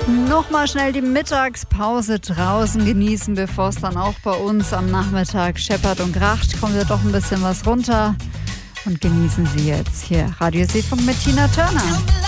Nochmal schnell die Mittagspause draußen genießen, bevor es dann auch bei uns am Nachmittag scheppert und kracht. Kommt ja doch ein bisschen was runter und genießen Sie jetzt hier Radio Seefunk mit Tina Turner.